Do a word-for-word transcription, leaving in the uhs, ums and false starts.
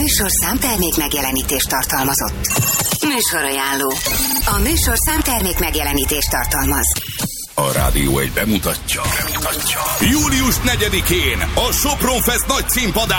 műsorszám termék megjelenítést tartalmazott. Műsorajánló. A műsorszám termék megjelenítést tartalmaz. A Rádió egy bemutatja. bemutatja. július negyedikén a Sopron Fest nagy színpadán